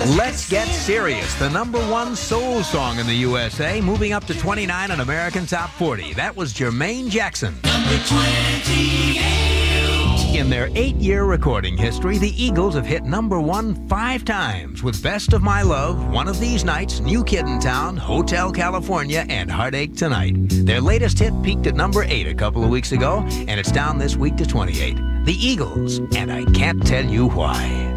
Let's Get Serious, the #1 soul song in the USA, moving up to 29 on American Top 40. That was Jermaine Jackson. Number 28. In their 8-year recording history, the Eagles have hit #1 5 times with Best of My Love, One of These Nights, New Kid in Town, Hotel California, and Heartache Tonight. Their latest hit peaked at #8 a couple of weeks ago, and it's down this week to 28. The Eagles, and I Can't Tell You Why.